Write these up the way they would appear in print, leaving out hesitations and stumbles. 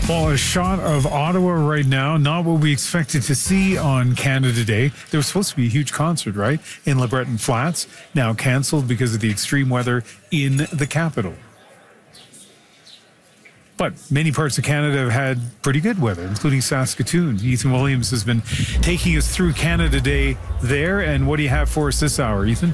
Well, a shot of Ottawa right now, not what we expected to see on Canada Day. There was supposed to be a huge concert, right, in LeBreton Flats, now cancelled because of the extreme weather in the capital. But many parts of Canada have had pretty good weather, including Saskatoon. Ethan Williams has been taking us through Canada Day there. And what do you have for us this hour, Ethan?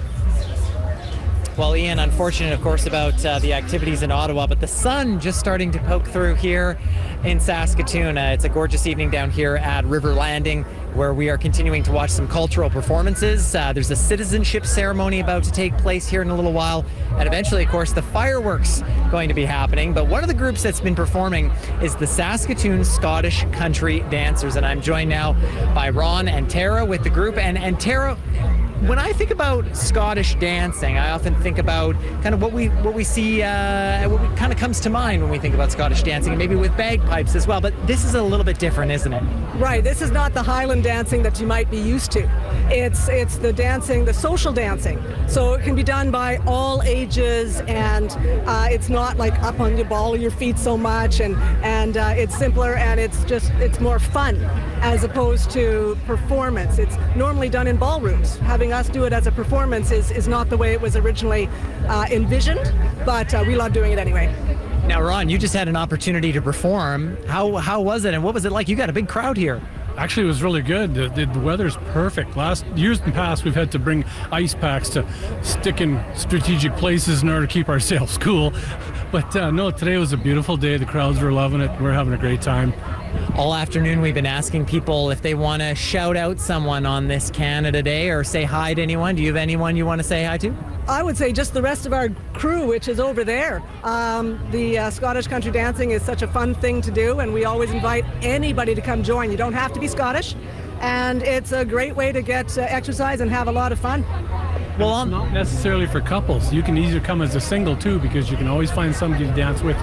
Well, Ian, unfortunate, of course, about the activities in Ottawa, but the sun just starting to poke through here in Saskatoon. It's a gorgeous evening down here at River Landing, where we are continuing to watch some cultural performances. There's a citizenship ceremony about to take place here in a little while, and eventually, of course, the fireworks going to be happening. But one of the groups that's been performing is the Saskatoon Scottish Country Dancers, and I'm joined now by Ron and Tara with the group. And Tara, when I think about Scottish dancing, I often think about kind of what we see, what kind of comes to mind when we think about Scottish dancing, and maybe with bagpipes as well. But this is a little bit different, isn't it? Right. This is not the Highland dancing that you might be used to. It's the dancing, the social dancing. So it can be done by all ages, and it's not like up on the ball of your feet so much, and it's simpler, and it's more fun as opposed to performance. It's normally done in ballrooms. Having us do it as a performance is not the way it was originally envisioned, but we love doing it anyway. Now, Ron, you just had an opportunity to perform. How was it, and what was it like? You got a big crowd here. Actually, it was really good. The weather's perfect. Last years in the past, we've had to bring ice packs to stick in strategic places in order to keep ourselves cool. But no, today was a beautiful day. The crowds were loving it. We're having a great time. All afternoon, we've been asking people if they want to shout out someone on this Canada Day or say hi to anyone. Do you have anyone you want to say hi to? I would say just the rest of our crew, which is over there. The Scottish Country Dancing is such a fun thing to do, and we always invite anybody to come join. You don't have to be Scottish, and it's a great way to get exercise and have a lot of fun. Well, not necessarily for couples. You can either come as a single too, because you can always find somebody to dance with.